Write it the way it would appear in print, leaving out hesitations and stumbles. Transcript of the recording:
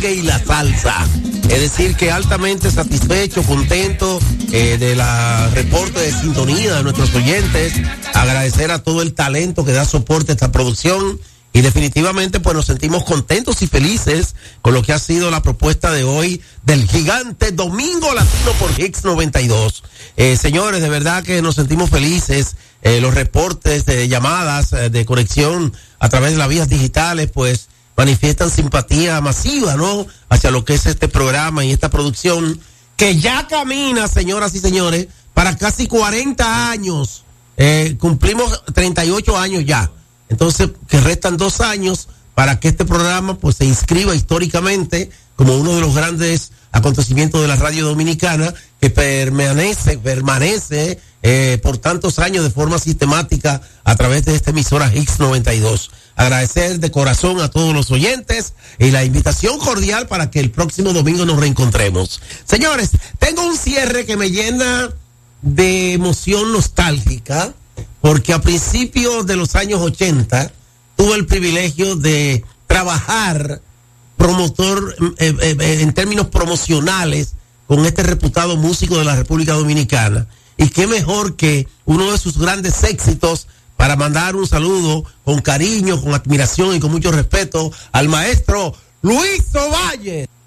y la salsa. Es decir, que altamente satisfecho, contento de la reporte de sintonía de nuestros oyentes. Agradecer a todo el talento que da soporte a esta producción. Y definitivamente pues nos sentimos contentos y felices con lo que ha sido la propuesta de hoy del gigante Domingo Latino por Hits 92. Señores, de verdad que nos sentimos felices. Los reportes de llamadas de conexión a través de las vías digitales pues manifiestan simpatía masiva, ¿no? Hacia lo que es este programa y esta producción que ya camina, señoras y señores, para casi 40 años. Cumplimos 38 años ya. Entonces, que restan 2 años para que este programa pues se inscriba históricamente como uno de los grandes acontecimientos de la radio dominicana que permanece por tantos años de forma sistemática a través de esta emisora Hits 92. Agradecer de corazón a todos los oyentes y la invitación cordial para que el próximo domingo nos reencontremos. Señores, tengo un cierre que me llena de emoción nostálgica, porque a principios de los años 80 tuve el privilegio de trabajar promotor en términos promocionales con este reputado músico de la República Dominicana. Y qué mejor que uno de sus grandes éxitos para mandar un saludo con cariño, con admiración y con mucho respeto al maestro Luis Ovalle.